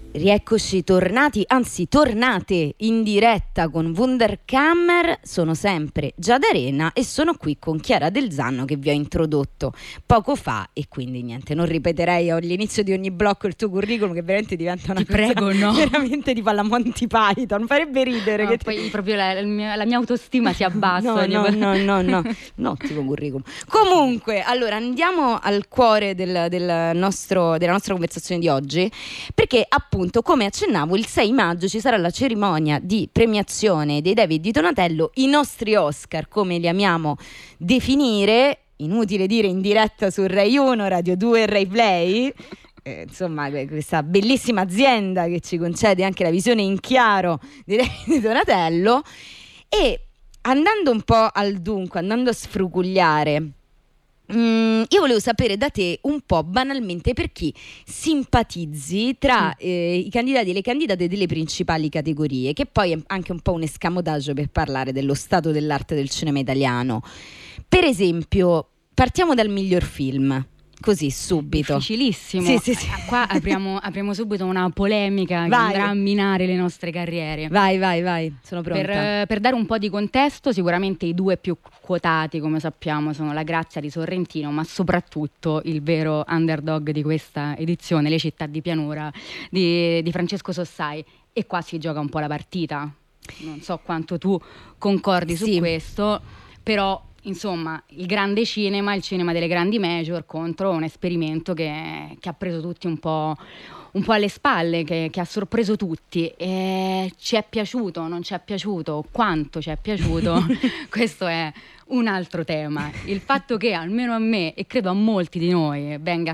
Rieccoci tornati, anzi tornate in diretta con Wunderkammer. Sono sempre Giada Arena e sono qui con Chiara Del Zanno, che vi ho introdotto poco fa, e quindi niente, non ripeterei all'inizio di ogni blocco il tuo curriculum, che veramente diventa una cosa prego, no. veramente tipo alla Monty Python, farebbe ridere, no, che poi proprio la mia autostima si abbassa. no, ottimo curriculum. Comunque, allora andiamo al cuore della nostra conversazione di oggi, perché appunto, come accennavo, il 6 maggio ci sarà la cerimonia di premiazione dei David di Donatello, i nostri Oscar, come li amiamo definire, inutile dire in diretta su Rai 1, Radio 2 e Rai Play. Insomma, questa bellissima azienda che ci concede anche la visione in chiaro di David di Donatello. E andando un po' al dunque, andando a sfrugugliare, io volevo sapere da te un po' banalmente per chi simpatizzi tra i candidati e le candidate delle principali categorie, che poi è anche un po' un escamotage per parlare dello stato dell'arte del cinema italiano. Per esempio, partiamo dal miglior film. Così subito. Difficilissimo. Sì. Qua apriamo subito una polemica che andrà a minare le nostre carriere. Vai, sono pronta. Per dare un po' di contesto, sicuramente i due più quotati, come sappiamo, sono La Grazia di Sorrentino, ma soprattutto il vero underdog di questa edizione, Le città di pianura di Francesco Sossai. E qua si gioca un po' la partita. Non so quanto tu concordi su questo, però insomma, il grande cinema, il cinema delle grandi major contro un esperimento che ha preso tutti un po' alle spalle, che ha sorpreso tutti. E ci è piaciuto, non ci è piaciuto, quanto ci è piaciuto? Questo è un altro tema. Il fatto che almeno a me, e credo a molti di noi, venga